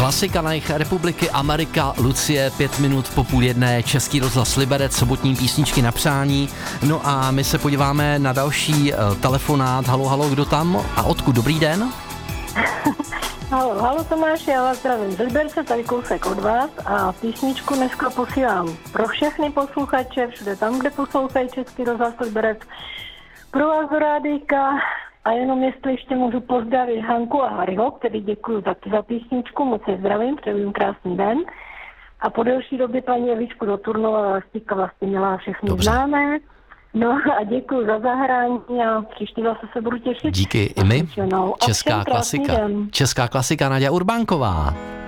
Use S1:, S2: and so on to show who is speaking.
S1: Klasika na jih republiky Amerika, Lucie, 5 minut po 12:30, Český rozhlas Liberec, sobotní písničky na přání. No a my se podíváme na další telefonát. Halo, kdo tam a odkud? Dobrý den.
S2: Halo Tomáš, já vás zdravím z Liberce, tady kousek od vás a písničku dneska posílám pro všechny posluchače, všude tam, kde poslouchají Český rozhlas Liberec, pro vás do rádijka a jenom jestli ještě můžu pozdravit Hanku a Harryho, který děkuju za písničku, moc je zdravím, přeju jim krásný den a po delší době paní Evičku do Turnova Vlastíka vlastně měla všechny známé. No a děkuji za zahrání a příště zase se budu těšit.
S1: Díky i my. Česká klasika. Česká klasika, Naďa Urbánková.